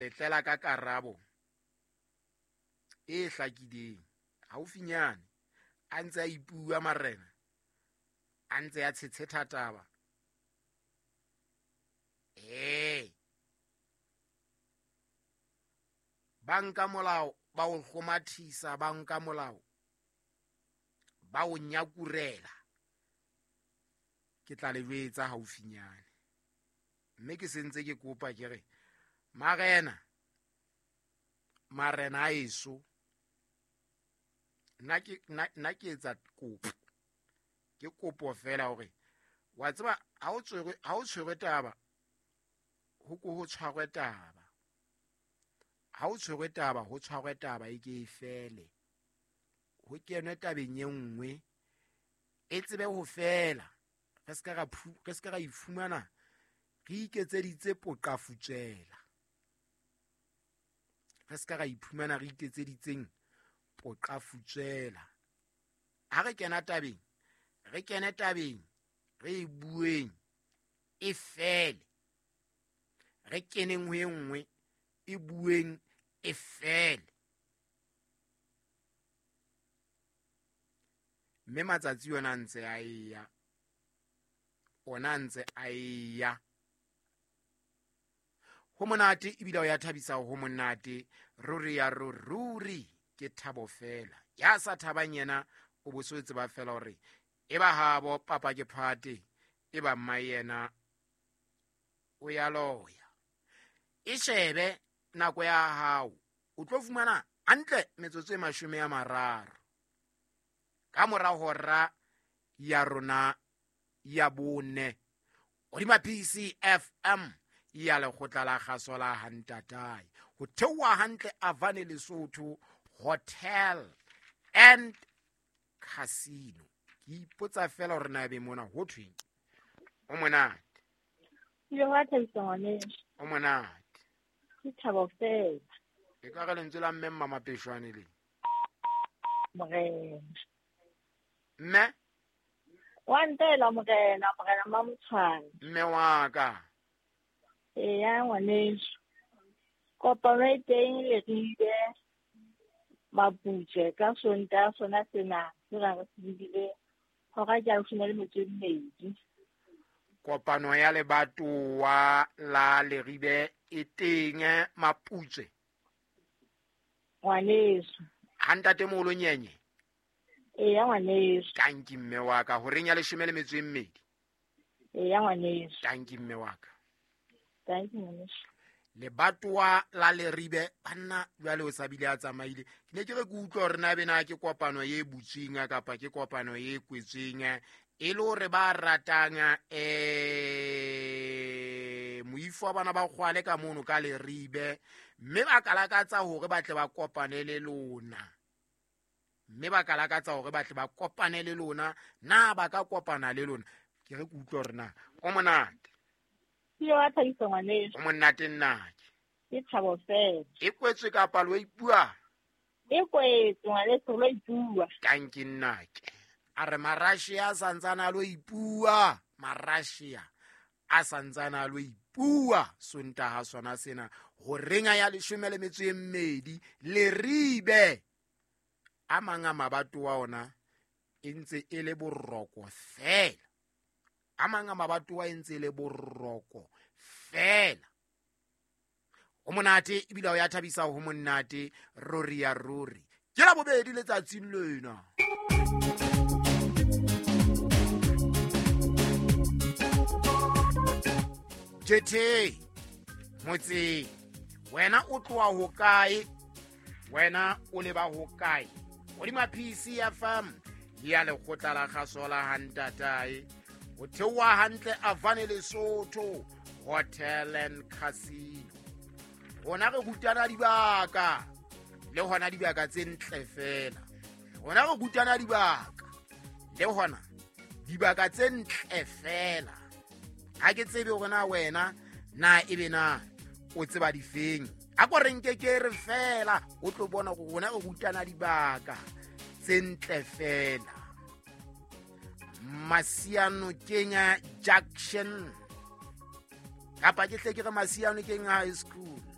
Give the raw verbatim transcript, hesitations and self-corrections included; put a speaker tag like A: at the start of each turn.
A: letlela ka karabo e hlakileng haufinyane a ntse a ipua marena a ntse a tshetshetha taba eh banka molao ba o kgomathisa banka molao ba o nyakurela ke tla le jwetsa haufinyane mme ke sentse ke kopa ke re marena marena a eso nna ke nna ke etsa kopo ke kopo fela hore wa tseba ha o tshwere ha o tshwere taba ho ko ho tshwarwe taba ha o tshwere taba ho tshwarwe taba e ke e fele ho kenwe tabeng e nngwe e tsebe ho fela re ska ga re ska ga ifumana re iketseditse poqafutsela re ska ga iphumana re iketseditseng poqafutsela ha re kena tabeng re kene tabeng re e bueng e fele re keneng ho engwe e bueng e fele mme matsatsi yona ntse a eya ona ntse a eya ho monate ebile o ya thabisa ho monate ruri ya ruri ke thabo fela ya sa thabang yena o bosoetse ba fela hore e ba habo papa ke phate e ba mma yena o ya loya e shebe nako ya hao o tlo fumana hantle metsotso e mashome ya mararo ka mora hora ya rona ya bone hodima P C F M ya lekgotla la kgaso la Hantatai ho thewa hantle Avane Lesotho Hotel and Casino ke ipotsa fela hore na be mona ho thweng o monate
B: yo wa tsone
A: o monate
B: ke thabo fela
A: e ka ga lentswe la mme mama peshwane le
B: morena
A: mme
B: wa ntela morena morena mamtshwana
A: mme wa ka
B: e ya ngwaneso kopano e teng le ribe maputse ka sonta sona sena se ra re sebile ho ga ja usina le metse mmedi
A: kopano ya lebatowa la leribe e teng maputse
B: ngwaneso
A: hantate moholo nyenye
B: e ya ngwaneso
A: tanki mme wa ka ho renya leshome le metso e mmedi
B: e ya ngwaneso
A: tanki mme wa ka
B: thank you ngwaneso
A: lebatowa la leribe banna jwale o sabile a tsamaile ke ne ke re ke utlwa hore na bena ke kopano ye butsweng kapa ke kopano ye kwetsweng e le hore ba ratang eh moifo wa bana ba kgwale ka mono ka leribe mme ba kalakatsa hore ba tle ba kopane le lona mme ba kalakatsa hore ba tle ba kopane le lona na ba ka kopana le lona ke re ke utlwa hore na o monate
B: yo a thabisa ngwaneso
A: o monate nnake
B: ke thabo fela
A: e kwetswe ka palo e ipua
B: e kwetswe ngwaneso lo ipua
A: tanki nnake a re marashia a santsana lo ipua marashia a santsana lo ipua sontaha sona sena ho renga ya leshome le metso e mmedi le ribe a manga mabato wa ona e ntse e le boroko fela a manga mabato wa ntse le boroko fela o monate ebile o ya thabisa ho monate ruri ya ruri ke la bobedi letsatsing lena Jethe motse wena o tloa ho kae wena o leba ho kae o di ma P C F M ya lekgotla la kgaso la Hantatai ho thewa hantle Avane Lesotho Hotel and Casino hona re gutana dibaka le hona dibaka tse ntle fela hona re gutana dibaka le hona dibaka tse ntle fela ha ke tsebe hore na wena na ebe na o tseba difeng a go renke ke re fela o tlo bona go rona go gutana dibaka tse ntle fela Masiano Kenya Junction kapa ke tle ke re Masiano Kenya High School